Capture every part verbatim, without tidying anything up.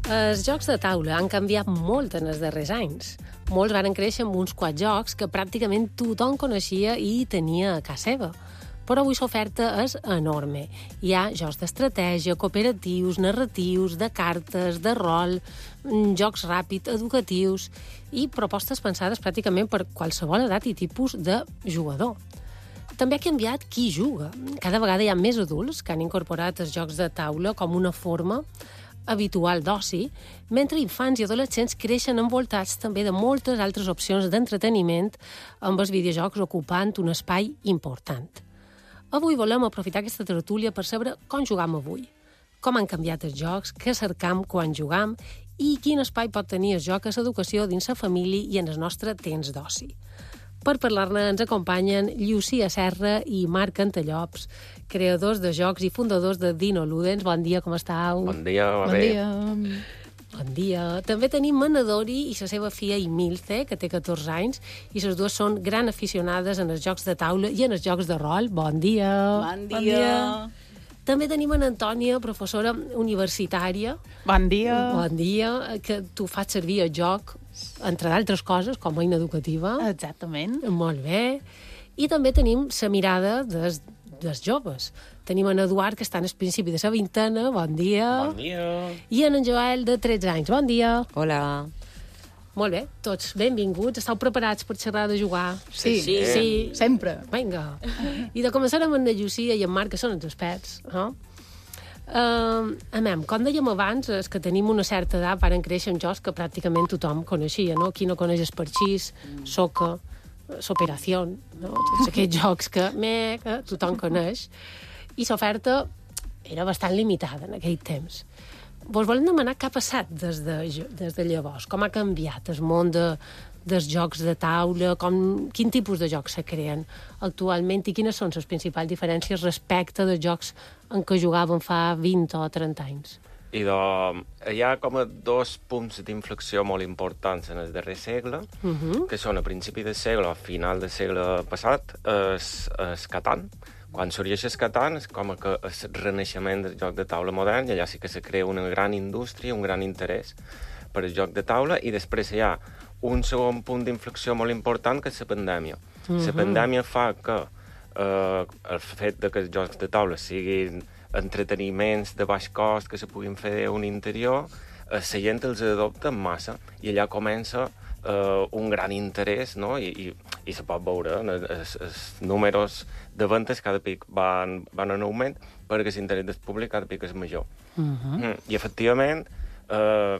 Els jocs de taula han canviat molt en els darrers anys. Molts van créixer amb uns quants jocs que pràcticament tothom coneixia i tenia a casa seva. Però avui l'oferta és enorme. Hi ha jocs d'estratègia, cooperatius, narratius, de cartes, de rol, jocs ràpids, educatius i propostes pensades pràcticament per qualsevol edat i tipus de jugador. També ha canviat qui juga. Cada vegada hi ha més adults que han incorporat els jocs de taula com una forma habitual d'oci, mentre infants i adolescents creixen envoltats també de moltes altres opcions d'entreteniment amb els videojocs ocupant un espai important. Avui volem aprofitar aquesta tertúlia per saber com jugam avui, com han canviat els jocs, què cercam quan jugam i quin espai pot tenir el joc a l'educació dins la família i en el nostre temps d'oci. Per parlar-ne ens acompanyen Llucia Serra i Marc Antellops, creadors de jocs i fundadors de Dino Ludens. Bon dia, com estàu? Bon dia, va bon bé. Dia. Bon dia. També tenim Manadori i la seva filla Imilce, que té catorze anys, i les dues són gran aficionades en els jocs de taula i en els jocs de rol. Bon dia. Bon dia. Bon dia. També tenim en Antònia, professora universitària. Bon dia. Bon dia, que tu fas servir el joc, entre d'altres coses, com a eina educativa. Exactament. Molt bé. I també tenim la mirada dels, dels joves. Tenim en Eduard, que està en el principi de la vintena. Bon dia. Bon dia. I en en Joel, de tretze anys. Bon dia. Hola. Molt bé, tots benvinguts. Estàu preparats per xerrar de jugar? Sí, sí. sí. Sempre. Vinga. I de començar amb en Llucia i en Marc, que són els experts. No? Uh, amem, com dèiem abans, és que tenim una certa edat, varen créixer en jocs que pràcticament tothom coneixia, no? Qui no coneix el Parxís, Soca, S'Operació, no? Tots aquests jocs que, me, que tothom coneix. I l'oferta era bastant limitada en aquell temps. Vos volem demanar què ha passat des de, des de llavors, com ha canviat el món de, dels jocs de taula, com, quin tipus de jocs se creen actualment i quines són les principals diferències respecte dels jocs en què jugàvem fa vint o trenta anys. I de, hi ha com a dos punts d'inflexió molt importants en el darrer segle, uh -huh. que són a principi del segle, a final del segle passat, es, es Catan. Quan sorgeix el Catan és com que el renaixement del joc de taula modern, i allà sí que se crea una gran indústria, un gran interès per el joc de taula, i després hi ha un segon punt d'inflexió molt important, que és la pandèmia. La uh -huh. pandèmia fa que eh, el fet de que els jocs de taula siguin entreteniments de baix cost que se puguin fer a un interior, eh, la gent els adopta en massa, i allà comença eh, un gran interès, no? I, i, i se pot veure, no? els, els números de ventes cada pic van, van en augment, perquè l'interès del públic cada pic és major. Uh -huh. mm, I, efectivament, eh,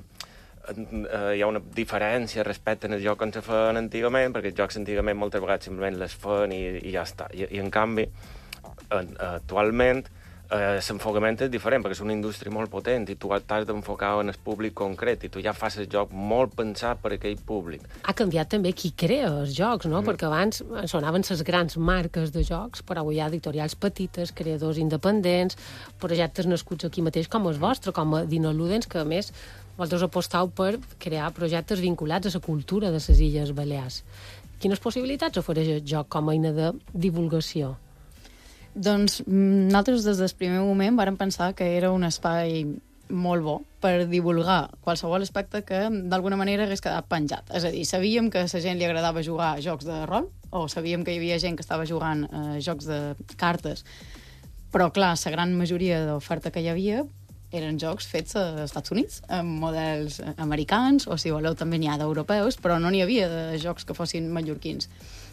hi ha una diferència respecte al joc que se feien antigament, perquè els jocs antigament moltes vegades simplement les feien i, i ja està. I, i en canvi, en, actualment, eh, l'enfocament és diferent, perquè és una indústria molt potent i tu t'has d'enfocar en el públic concret i tu ja fas el joc molt pensat per aquell públic. Ha canviat també qui crea els jocs, no? Mm. Perquè abans sonaven les grans marques de jocs, però avui hi ha editorials petites, creadors independents, projectes nascuts aquí mateix com el vostre, com a Dino Ludens, que a més vosaltres apostau per crear projectes vinculats a la cultura de les Illes Balears. Quines possibilitats ofereix el joc com a eina de divulgació? Doncs nosaltres des del primer moment vàrem pensar que era un espai molt bo per divulgar qualsevol aspecte que d'alguna manera hagués quedat penjat. És a dir, sabíem que a la gent li agradava jugar a jocs de rol, o sabíem que hi havia gent que estava jugant a jocs de cartes, però clar, la gran majoria d'oferta que hi havia eren jocs fets als Estats Units, amb models americans, o si voleu també n'hi ha d'europeus, però no n'hi havia de jocs que fossin mallorquins.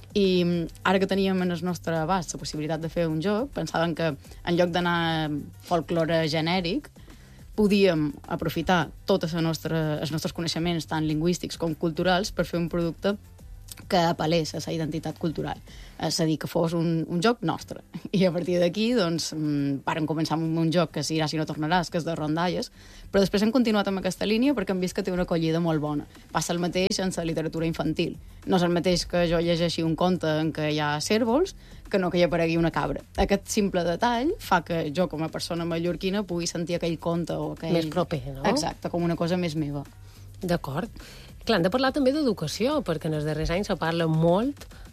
I ara que teníem en el nostre abast la possibilitat de fer un joc, pensàvem que en lloc d'anar folklore genèric, podíem aprofitar tots els nostres coneixements, tant lingüístics com culturals, per fer un producte que apel·lés a la identitat cultural. És a dir, que fos un, un joc nostre. I a partir d'aquí, doncs, vàrem començar amb un joc que si iràs i no tornaràs, que és de rondalles, però després hem continuat amb aquesta línia perquè hem vist que té una acollida molt bona. Passa el mateix en la literatura infantil. No és el mateix que jo llegeixi un conte en què hi ha cérvols que no que hi aparegui una cabra. Aquest simple detall fa que jo, com a persona mallorquina, pugui sentir aquell conte o aquell... Més proper, no? Exacte, com una cosa més meva. D'acord. Clar, hem de parlar també d'educació, perquè en els darrers anys se parla molt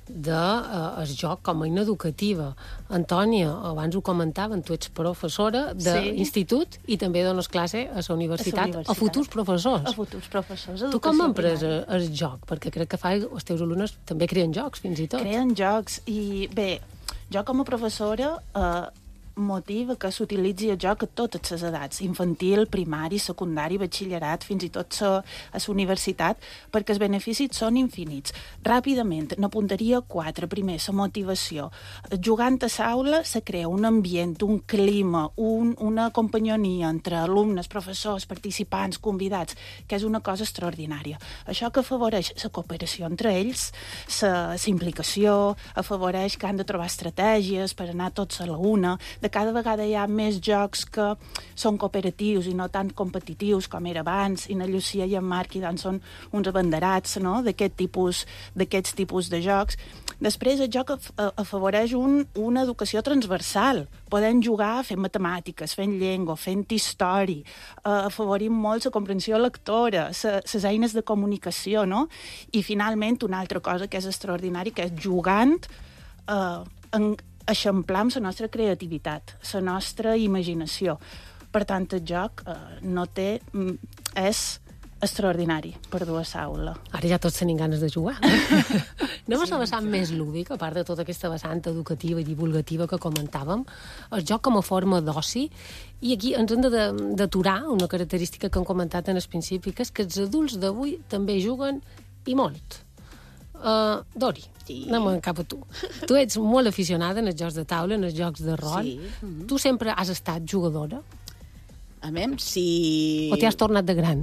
del de, uh, joc com a eina educativa. Antònia, abans ho comentaven, tu ets professora d'institut sí. i també dones classe a la universitat, a, universitat. a futurs professors. A futurs professors. Tu com empres el joc? Perquè crec que fa, els teus alumnes també creen jocs, fins i tot. Creen jocs, i bé, jo com a professora eh, motiva que s'utilitzi el joc a totes les edats, infantil, primari, secundari, batxillerat, fins i tot a la universitat, perquè els beneficis són infinits. Ràpidament, n'apuntaria quatre. Primer, la motivació. Jugant a l'aula se crea un ambient, un clima, un, una companyonia entre alumnes, professors, participants, convidats, que és una cosa extraordinària. Això que afavoreix la cooperació entre ells, la implicació, afavoreix que han de trobar estratègies per anar tots a la una. De cada vegada hi ha més jocs que són cooperatius i no tan competitius com era abans, i na Llucia i en Marc i doncs són uns abanderats, no?, d'aquest tipus, d'aquests tipus de jocs. Després el joc afavoreix un, una educació transversal. Podem jugar fent matemàtiques, fent llengua, fent història, eh, afavorim molt la comprensió lectora, les eines de comunicació, no? I finalment una altra cosa que és extraordinària, que és jugant eh, en eixamplar amb la nostra creativitat, la nostra imaginació. Per tant, el joc eh, no té... és extraordinari per dur a l'aula. Ara ja tots tenim ganes de jugar. Anem sí, a la vessant sí. més lúdica, a part de tota aquesta vessant educativa i divulgativa que comentàvem, el joc com a forma d'oci, i aquí ens hem d'aturar una característica que hem comentat en el principi, que és que els adults d'avui també juguen, i molt. Uh, Dori, sí. anem cap a tu. Tu ets molt aficionada en els jocs de taula, en els jocs de rol. Sí. Mm-hmm. Tu sempre has estat jugadora? A veure, si... O t'hi has tornat de gran?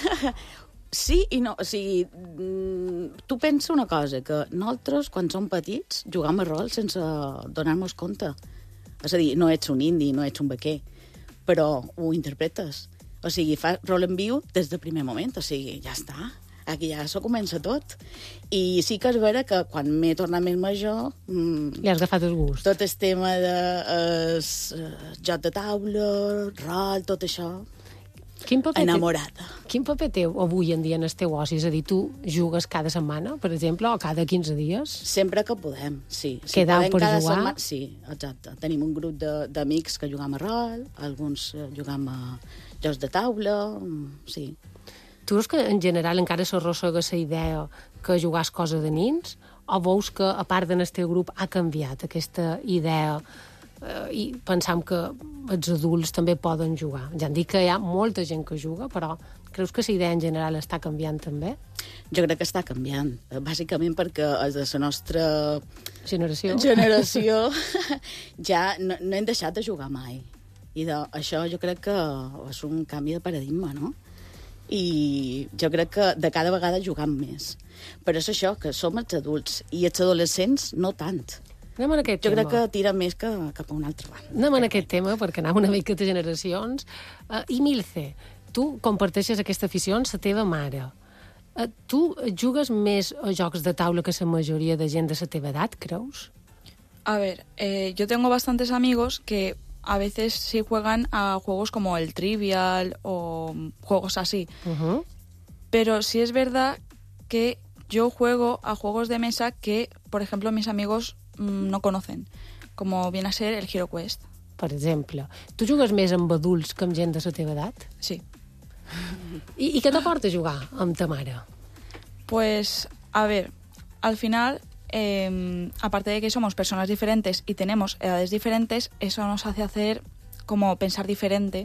Sí i no. O sigui, tu pensa una cosa, que nosaltres, quan som petits, jugam a rol sense donar-nos compte. És a dir, no ets un indi, no ets un vaquer, però ho interpretes. O sigui, fas rol en viu des del primer moment. O sigui, ja està. Aquí ja s'ho comença tot. I sí que és vera que quan m'he tornat més major... Mmm, Li has agafat el gust. Tot el tema de es, es, joc de taula, rol, tot això... Quin paper enamorada. Té, quin paper té avui en dia en el teu oci? És a dir, tu jugues cada setmana, per exemple, o cada quinze dies? Sempre que podem, sí. Si Quedau podem per cada jugar? Setmana, sí, exacte. Tenim un grup d'amics que jugam a rol, alguns jugam a jocs de taula, sí. Tu veus que en general encara s'arrossega la idea que jugar és cosa de nins? O veus que, a part del teu grup, ha canviat aquesta idea eh, i pensam que els adults també poden jugar? Ja em dic que hi ha molta gent que juga, però creus que la idea en general està canviant també? Jo crec que està canviant, bàsicament perquè els de la nostra generació, generació ja no, no hem deixat de jugar mai. I de, això jo crec que és un canvi de paradigma, no? I jo crec que de cada vegada jugam més. Però és això, que som els adults, i els adolescents no tant. Anem en aquest jo tema. crec que tira més que cap a un altre banda. Anem en aquest tema, perquè anem una mica de generacions. Uh, I Milce, tu comparteixes aquesta afició amb la teva mare. Uh, tu jugues més a jocs de taula que la majoria de gent de la teva edat, creus? A ver, eh, yo tengo bastantes amigos que a veces sí juegan a juegos como el Trivial o juegos así. Uh-huh. Pero sí es verdad que yo juego a juegos de mesa que, por ejemplo, mis amigos mmm, no conocen, como viene a ser el Hero Quest. Per exemple. Tu jugues més amb adults que amb gent de la teva edat? Sí. I, i què t'aporta jugar amb ta mare? Pues, a ver, al final... Eh, aparte de que somos personas diferentes y tenemos edades diferentes, eso nos hace hacer como pensar diferente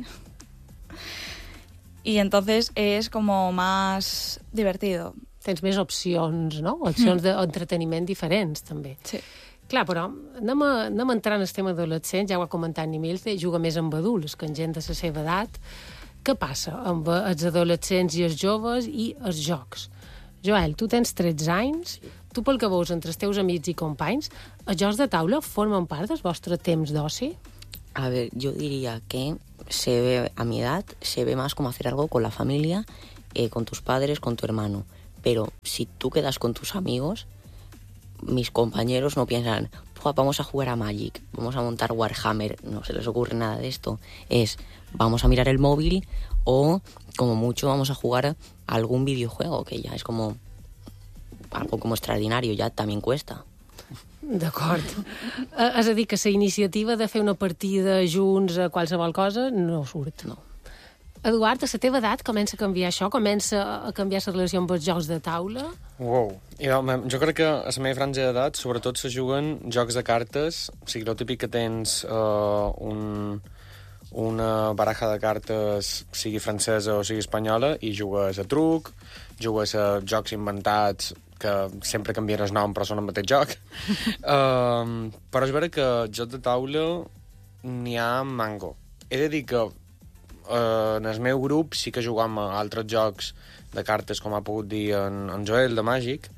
y entonces es como más divertido. Tens més opcions, no? Opcions mm. d'entreteniment diferents, també. Sí. Clar, però anem a, anem a entrar en el tema adolescent, ja ho ha comentat Nimilce, juga més amb adults que amb gent de la seva edat. Què passa amb els adolescents i els joves i els jocs? Joel, tu tens tretze anys, tu pel que veus entre els teus amics i companys, els jocs de taula formen part del vostre temps d'oci? A ver, yo diría que se ve, a mi edad, se ve más como hacer algo con la familia, eh, con tus padres, con tu hermano. Pero si tú quedas con tus amigos, mis compañeros no piensan, vamos a jugar a Magic, vamos a montar Warhammer, no se les ocurre nada de esto. Es, vamos a mirar el móvil o, como mucho, vamos a jugar a algún videojuego, que ya es como algo como extraordinario, ya también cuesta. D'acord. Eh, és a dir, que la iniciativa de fer una partida junts a qualsevol cosa no surt. No. Eduard, a la teva edat comença a canviar això? Comença a canviar la relació amb els jocs de taula? Wow. I, home, jo crec que a la meva franja d'edat sobretot se juguen jocs de cartes, o sigui, el típic que tens uh, un, una baraja de cartes, sigui francesa o sigui espanyola, i jugues a truc, jugues a jocs inventats que sempre canvien el nom però són el mateix joc. uh, però és vera que jocs de taula n'hi ha mango. He de dir que Uh, en el meu grup sí que jugam a altres jocs de cartes, com ha pogut dir en, en Joel, de Màgic,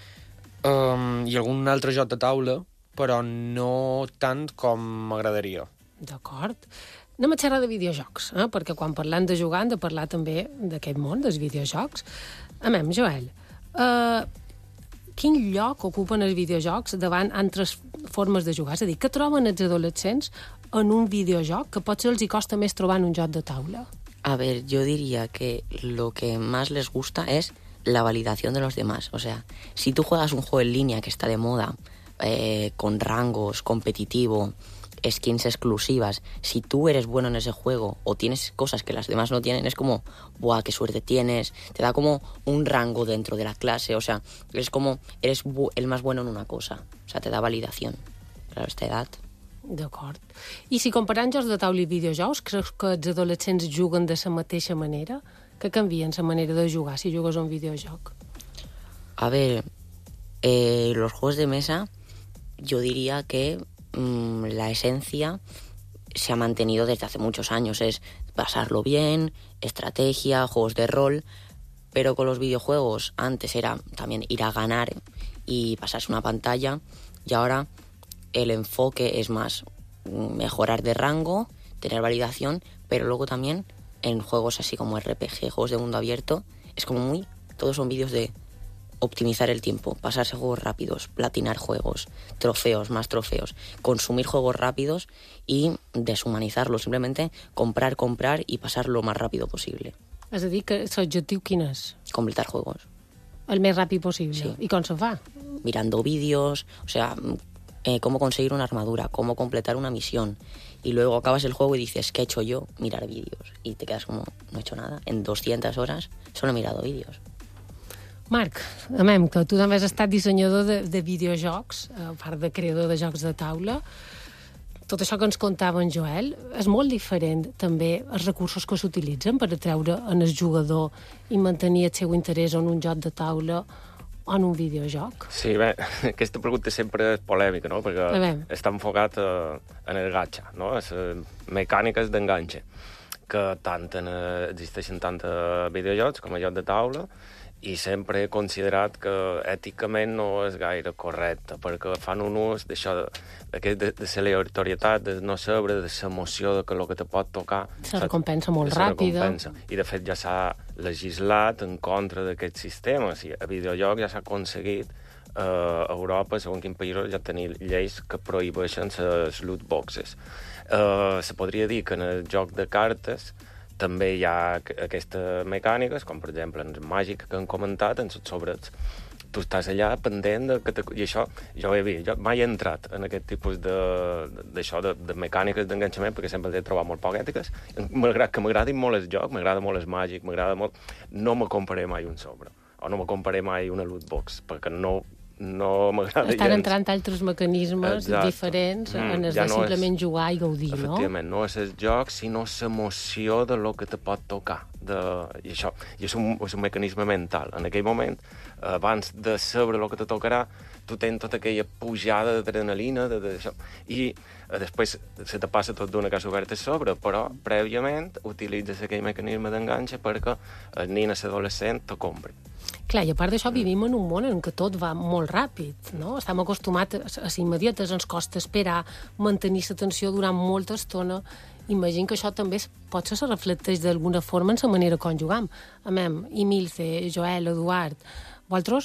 um, i algun altre joc de taula, però no tant com m'agradaria. D'acord. Anem a xerrar de videojocs, eh? Perquè quan parlem de jugar hem de parlar també d'aquest món, dels videojocs. Amem, Joel, uh, quin lloc ocupen els videojocs davant altres formes de jugar? És a dir, què troben els adolescents en un videojoc que potser els hi costa més trobar en un joc de taula? A ver, yo diría que lo que más les gusta es la validación de los demás. O sea, si tú juegas un juego en línea que está de moda, eh, con rangos, competitivo, skins exclusivas, si tú eres bueno en ese juego o tienes cosas que las demás no tienen, es como, ¡buah, qué suerte tienes! Te da como un rango dentro de la clase, o sea, eres como, eres bu- el más bueno en una cosa. O sea, te da validación. Claro, a esta edad. D'acord. I si comparant jocs de taula i videojocs, creus que els adolescents juguen de la mateixa manera? Que canvien la manera de jugar si jugues a un videojoc? A ver, eh, los juegos de mesa, yo diría que mmm, la esencia se ha mantenido desde hace muchos años. Es pasarlo bien, estrategia, juegos de rol, pero con los videojuegos antes era también ir a ganar y pasarse una pantalla, y ahora el enfoque es más mejorar de rango, tener validación, pero luego también en juegos así como R P G, juegos de mundo abierto, es como muy... Todos son vídeos de optimizar el tiempo, pasarse juegos rápidos, platinar juegos, trofeos, más trofeos, consumir juegos rápidos y deshumanizarlos, simplemente comprar, comprar y pasar lo más rápido posible. És a dir, que l'objectiu quin és? Completar juegos. El més ràpid possible. Sí. I com se fa? Mirando vídeos, o sea... Eh, cómo conseguir una armadura, cómo completar una misión. Y luego acabas el juego y dices, ¿qué he hecho yo? Mirar vídeos. Y te quedas como, no he hecho nada. En doscientas horas solo he mirado vídeos. Marc, amem, que tu també has estat dissenyador de, de videojocs, a part de creador de jocs de taula. Tot això que ens contava en Joel és molt diferent, també, els recursos que s'utilitzen per atreure en el jugador i mantenir el seu interès en un joc de taula o en un videojoc? Sí, bé, aquesta pregunta sempre és polèmica, no? Perquè està enfocat a, en el gatxa, no? A les mecàniques d'enganxe, que tant en, existeixen tant a videojocs com a joc de taula, i sempre he considerat que èticament no és gaire correcte, perquè fan un ús d'això, de, de, de l'aleatorietat, de no saber, de l'emoció de que el que te pot tocar... Se recompensa molt ràpida. Recompensa. I, de fet, ja s'ha legislat en contra d'aquest sistema. O sigui, a videojocs ja s'ha aconseguit eh, a Europa, segons quin països, ja tenir lleis que prohibeixen les loot boxes. Eh, se podria dir que en el joc de cartes també hi ha aquestes mecàniques, com per exemple en el Màgic que han comentat, en els sobrets. Tu estàs allà pendent de... Que te... I això, jo ho he vist, jo mai he entrat en aquest tipus de, d'això, de, de mecàniques d'enganxament, perquè sempre les he trobat molt poc ètiques. Malgrat que m'agradin molt el joc, m'agrada molt el Màgic, m'agrada molt... No me compraré mai un sobre, o no me compraré mai una loot box, perquè no... no m'agrada gens. Estan entrant altres mecanismes Exacte. diferents mm, en els ja de no simplement és, jugar i gaudir, efectivament, no? Efectivament, no és el joc, sinó l'emoció de lo que te pot tocar. De, I això i és, un, és un mecanisme mental. En aquell moment, abans de saber el que te tocarà, tu tens tota aquella pujada d'adrenalina, de, de, i eh, després se te passa tot d'una casa oberta a sobre, però prèviament utilitzes aquell mecanisme d'enganxe perquè el nen, l'adolescent, te compri. Clar, i a part d'això vivim en un món en què tot va molt ràpid, no? Estem acostumats a ser immediates, ens costa esperar, mantenir l'atenció durant molta estona. Imagino que això també potser se reflecteix d'alguna forma en la manera com jugam. Amem, Emilce, Joel, Eduard, vosaltres